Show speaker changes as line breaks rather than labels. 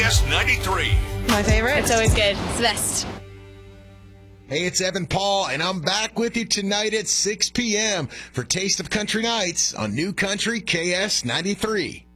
KS93.
My favorite?
It's always good. It's the best.
Hey, it's Evan Paul, and I'm back with you tonight at 6 p.m. for Taste of Country Nights on New Country KS93.